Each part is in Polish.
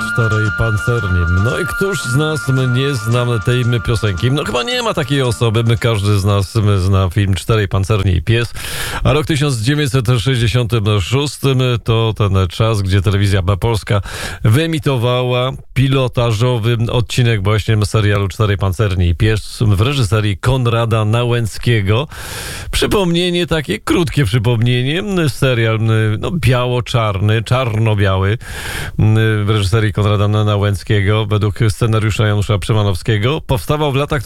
Czterej Pancerni. No i któż z nas nie zna tej piosenki? No chyba nie ma takiej osoby. Każdy z nas zna film Czterej Pancerni i pies. A rok 1966 to ten czas, gdzie telewizja polska wyemitowała pilotażowy odcinek właśnie serialu Czterej Pancerni i pies w reżyserii Konrada Nałęckiego. Przypomnienie, takie krótkie przypomnienie. Serial biało-czarny, czarno-biały w reżyserii Konrada Nałęckiego według scenariusza Janusza Przemanowskiego. Powstawał w latach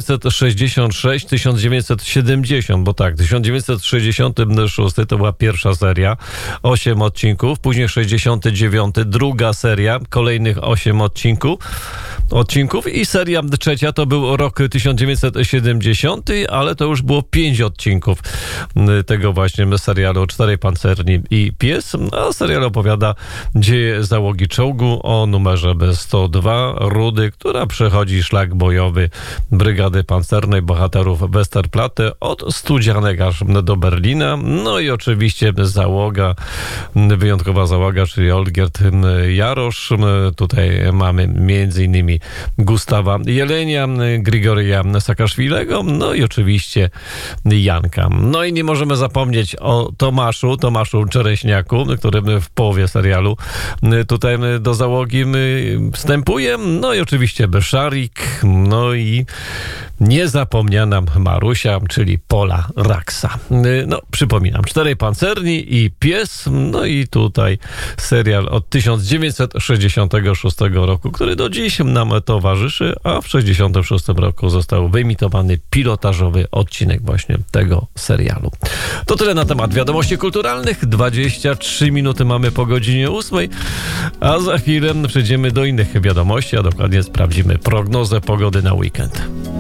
1966-1970, bo tak, 1966 to była pierwsza seria, 8 odcinków, później 69, druga seria, kolejnych 8 odcinków i seria trzecia to był rok 1970, ale to już było 5 odcinków tego właśnie serialu Czterej Pancerni i pies, a serial opowiada dzieje załogi czołgu o numerze B102 Rudy, która przechodzi szlak bojowy Brygady Pancernej bohaterów Westerplatte od Studzianek aż do Berlina. No i oczywiście załoga, wyjątkowa załoga, czyli Olgierd Jarosz. Tutaj mamy między innymi Gustawa Jelenia, Grigoria Saakaszwilego, no i oczywiście Janka. No i nie możemy zapomnieć o Tomaszu Czereśniaku, który w połowie serialu tutaj do załogi wstępuje. No i oczywiście Beszarik, no i niezapomniana Marusia, czyli Pola Raksa. No, przypominam, Czterej Pancerni i pies, no i tutaj serial od 1966 roku, który do dziś nam towarzyszy, a w 1966 roku został wyemitowany pilotażowy odcinek właśnie tego serialu. To tyle na temat wiadomości kulturalnych. 23 minuty mamy po godzinie 8, a za chwilę przejdziemy do innych wiadomości, a dokładnie sprawdzimy prognozę pogody na weekend.